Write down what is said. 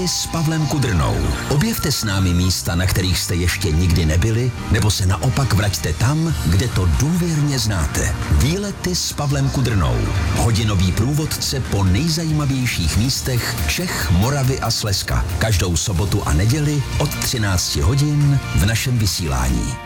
Výlety s Pavlem Kudrnou. Objevte s námi místa, na kterých jste ještě nikdy nebyli, nebo se naopak vraťte tam, kde to důvěrně znáte. Výlety s Pavlem Kudrnou. Hodinový průvodce po nejzajímavějších místech Čech, Moravy a Slezska. Každou sobotu a neděli od 13 hodin v našem vysílání.